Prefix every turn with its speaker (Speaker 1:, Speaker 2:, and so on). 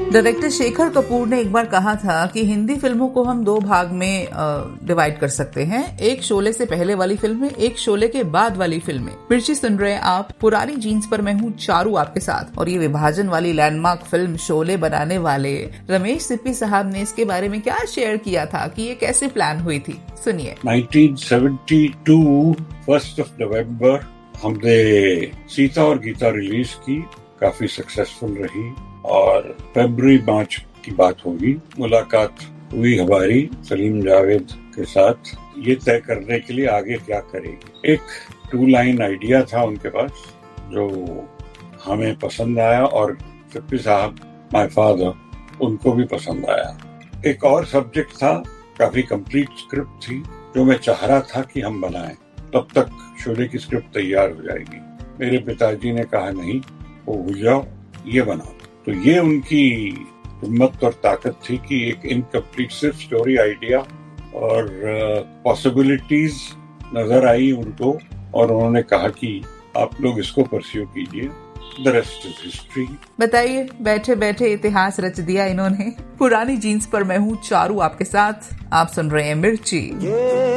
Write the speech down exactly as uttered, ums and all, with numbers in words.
Speaker 1: Director Shekhar Kapoor ने एक बार कहा था कि हिंदी फिल्मों को हम दो भाग में डिवाइड कर सकते हैं, एक शोले से पहले वाली फिल्में, एक शोले के बाद वाली फिल्में। मिर्ची सुन रहे हैं आप, पुरानी जीन्स पर मैं हूँ चारू आपके साथ। और ये विभाजन वाली लैंडमार्क फिल्म शोले बनाने वाले रमेश सिप्पी साहब ने इसके बारे में क्या शेयर किया था कि ये कैसे प्लान हुई थी, सुनिए।
Speaker 2: Nineteen seventy two first of November हमने सीता और गीता रिलीज की, काफी सक्सेसफुल रही और फरवरी मार्च की बात होगी, मुलाकात हुई हमारी सलीम जावेद के साथ ये तय करने के लिए आगे क्या करेंगे। एक टू लाइन आइडिया था उनके पास जो हमें पसंद आया और सिप्पी साहब माय फादर उनको भी पसंद आया। एक और सब्जेक्ट था, काफी कंप्लीट स्क्रिप्ट थी जो मैं चाह रहा था कि हम बनाएं, तब तक शोले की स्क्रिप्ट तैयार हो जाएगी। मेरे पिताजी ने कहा नहीं, वो भूल जाओ, ये बनाओ। तो ये उनकी हिम्मत और ताकत थी कि एक इनकम्प्लीट सिर्फ स्टोरी आइडिया और पॉसिबिलिटीज uh, नजर आई उनको और उन्होंने कहा कि आप लोग इसको परस्यू कीजिए, द रेस्ट इज हिस्ट्री।
Speaker 1: बताइए, बैठे बैठे इतिहास रच दिया इन्होंने। पुरानी जीन्स पर मैं हूँ चारू आपके साथ, आप सुन रहे हैं मिर्ची।